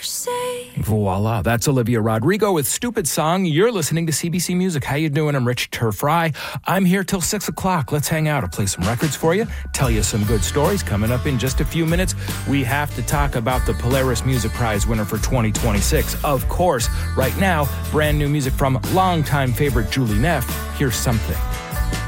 say. Voila, that's Olivia Rodrigo with Stupid Song. You're listening to CBC Music. How you doing? I'm Rich Turfry. I'm here till 6 o'clock. Let's hang out. I'll play some records for you, tell you some good stories. Coming up in just a few minutes, we have to talk about the Polaris Music Prize winner for 2026. Of course, right now, brand new music from longtime favorite Julie Neff. Here's something.